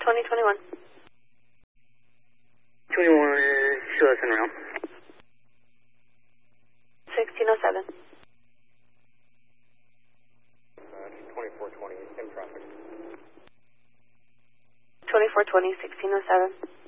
2021. 21 Sheila Sunrail. 1607. 2420, same traffic. 2420, 1607.